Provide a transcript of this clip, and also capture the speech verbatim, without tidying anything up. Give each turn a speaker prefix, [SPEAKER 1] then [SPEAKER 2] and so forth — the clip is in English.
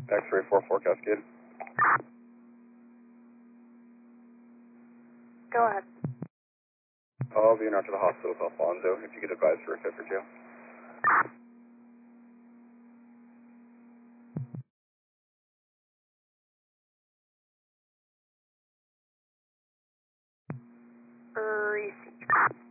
[SPEAKER 1] X-ray four four Cascade.
[SPEAKER 2] Go ahead.
[SPEAKER 1] I'll be in out to the hospital with Alfonso, if you could advise for a fit for jail.
[SPEAKER 2] Receive.